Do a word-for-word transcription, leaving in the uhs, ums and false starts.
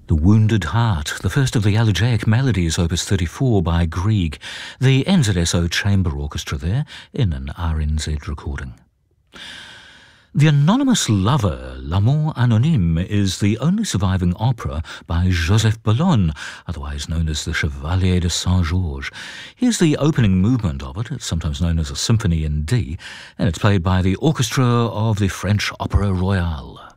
The Wounded Heart, the first of the Elegiac Melodies, opus thirty-four by Grieg, the N Z S O Chamber Orchestra there in an R N Z recording. The Anonymous Lover, L'Amour Anonyme, is the only surviving opera by Joseph Bellon, otherwise known as the Chevalier de Saint-Georges. Here's the opening movement of it. It's sometimes known as a symphony in D, and it's played by the orchestra of the French Opera Royale.